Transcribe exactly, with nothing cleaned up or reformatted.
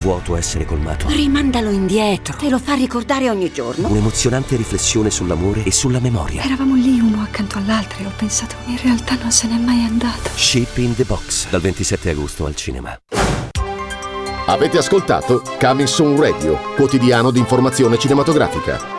vuoto essere colmato. Rimandalo indietro. Te lo fa ricordare ogni giorno. Un'emozionante riflessione sull'amore e sulla memoria. Eravamo lì uno accanto all'altro e ho pensato, in realtà non se n'è mai andato. Shape in the Box, dal ventisette agosto al cinema. Avete ascoltato Coming Soon Radio, quotidiano di informazione cinematografica.